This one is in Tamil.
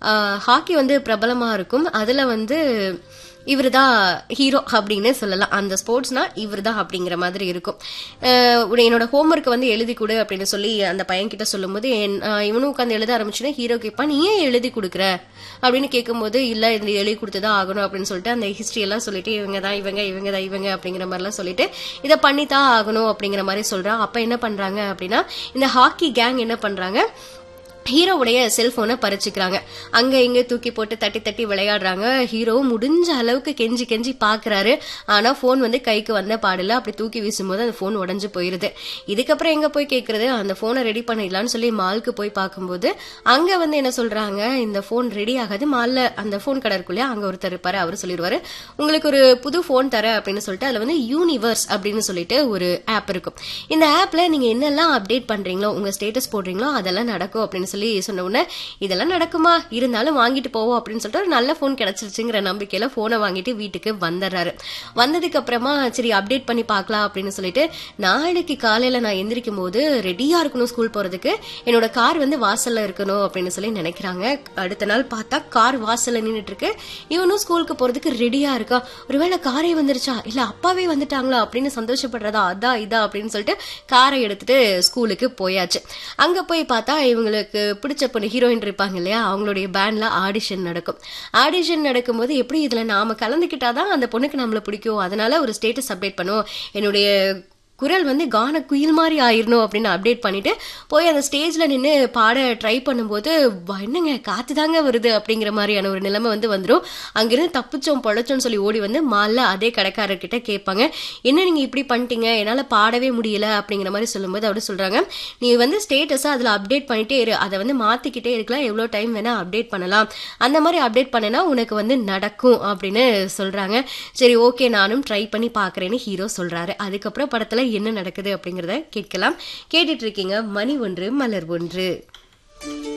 ஹாக்கி வந்து பிரபலமா இருக்கும். அதுல வந்து இவருதான் ஹீரோ அப்படின்னு சொல்லலாம். அந்த ஸ்போர்ட்ஸ்னா இவருதான் அப்படிங்கிற மாதிரி இருக்கும். என்னோட ஹோம்ஒர்க் வந்து எழுதி கொடு அப்படின்னு சொல்லி அந்த பையன் கிட்ட சொல்லும் போது இவனும் உட்காந்து எழுத ஆரம்பிச்சுன்னா ஹீரோ கேட்பான், நீ ஏன் எழுதி கொடுக்குற அப்படின்னு கேட்கும்போது, இல்ல இது எழுதி கொடுத்துதான் ஆகணும் அப்படின்னு சொல்லிட்டு அந்த ஹிஸ்டரி எல்லாம் சொல்லிட்டு இவங்க அப்படிங்கிற மாதிரி எல்லாம் சொல்லிட்டு இதை பண்ணித்தான் ஆகணும் அப்படிங்கிற மாதிரி சொல்றான். அப்ப என்ன பண்றாங்க அப்படின்னா, இந்த ஹாக்கி கேங் என்ன பண்றாங்க, ஹீரோவுடைய செல்போனை பறிச்சுக்கிறாங்க. அங்க இங்க தூக்கி போட்டு தட்டி தட்டி விளையாடுறாங்க. ஹீரோவும் முடிஞ்ச அளவுக்கு கெஞ்சி கெஞ்சி பாக்குறாரு. ஆனா போன் வந்து கைக்கு வந்த பாடல. அப்படி தூக்கி வீசும்போது அந்த போன் உடஞ்சு போயிருது. இதுக்கப்புறம் எங்க போய் கேக்குறது, அந்த போனை ரெடி பண்ணிடலாம்னு சொல்லி மாலுக்கு போய் பார்க்கும்போது அங்க வந்து என்ன சொல்றாங்க, இந்த போன் ரெடி ஆகாது. மால்ல அந்த போன் கடை இருக்குல்லையா, அங்க ஒருத்தர் இருப்பாரு. அவரு சொல்லிடுவாரு, உங்களுக்கு ஒரு புது போன் தர அப்படின்னு சொல்லிட்டு அதுல வந்து யூனிவர்ஸ் அப்படின்னு சொல்லிட்டு ஒரு ஆப் இருக்கும். இந்த ஆப்ல நீங்க என்னெல்லாம் அப்டேட் பண்றீங்களோ, உங்க ஸ்டேட்டஸ் போடுறீங்களோ அதெல்லாம் நடக்கும் அப்படின்னு சொல்லி சொன்ன உடனே, இதெல்லாம் நடக்குமா, இருந்தாலும் வாங்கிட்டு போவோம் அப்படின்னு சொல்லிட்டு ஒரு நல்ல போன் கிடைச்சிருச்சுங்கிற நம்பிக்கையில போனை வாங்கிட்டு வீட்டுக்கு வந்துடுறாரு. வந்ததுக்கு அப்புறமா சரி அப்டேட் பண்ணி பார்க்கலாம் அப்படின்னு சொல்லிட்டு, நாளைக்கு காலையில நான் எந்திரிக்கும் போது ரெடியா இருக்கணும் ஸ்கூல் போறதுக்கு, என்னோட கார் வந்து வாசல்ல இருக்கணும் அப்படின்னு சொல்லி நினைக்கிறாங்க. அடுத்த நாள் பார்த்தா கார் வாசல்ல நின்னுட்டு இருக்கு. இவனும் ஸ்கூலுக்கு போறதுக்கு ரெடியா இருக்கா. ஒருவேளை காரே வந்துருச்சா, இல்ல அப்பாவே வந்துட்டாங்களா அப்படின்னு சந்தோஷப்படுறதா, அதான் இதா அப்படின்னு சொல்லிட்டு காரை எடுத்துட்டு ஸ்கூலுக்கு போயாச்சு. அங்க போய் பார்த்தா இவங்களுக்கு பிடிச்ச பொண்ணு ஹீரோயின் இருப்பாங்க இல்லையா, அவங்களுடைய பேண்ட்ல ஆடிஷன் நடக்கும். ஆடிஷன் நடக்கும்போது எப்படி இதுல நாம கலந்துக்கிட்டாதான் அந்த பொண்ணுக்கு நம்மள பிடிக்கும், அதனால ஒரு ஸ்டேட்டஸ் அப்டேட் பண்ணுவோம், என்னுடைய குரல் வந்து கான குயில் மாதிரி ஆயிரணும் அப்படின்னு அப்டேட் பண்ணிட்டு போய் அந்த ஸ்டேஜ்ல நின்று பாட ட்ரை பண்ணும்போது, என்னங்க காத்து தாங்க வருது அப்படிங்கிற மாதிரியான ஒரு நிலைமை வந்து வந்துடும். அங்கிருந்து தப்பிச்சோம் பொழைச்சோன்னு சொல்லி ஓடி வந்து மால்ல அதே கடைக்காரர்கிட்ட கேட்பாங்க, என்ன நீங்க இப்படி பண்ணிட்டீங்க, என்னால பாடவே முடியல அப்படிங்கிற மாதிரி சொல்லும்போது அவரு சொல்றாங்க, நீ வந்து ஸ்டேட்டஸா அதுல அப்டேட் பண்ணிட்டே இரு, அதை வந்து மாத்திக்கிட்டே இருக்கலாம், எவ்வளவு டைம் வேணா அப்டேட் பண்ணலாம், அந்த மாதிரி அப்டேட் பண்ணனா உனக்கு வந்து நடக்கும் அப்படின்னு சொல்றாங்க. சரி ஓகே நானும் ட்ரை பண்ணி பாக்குறேன்னு ஹீரோ சொல்றாரு. அதுக்கப்புறம் படத்துல என்ன நடக்குது அப்படிங்கறத கேட்கலாம். கேட்டுட்டு இருக்கீங்க மணி ஒன்று மலர் ஒன்று.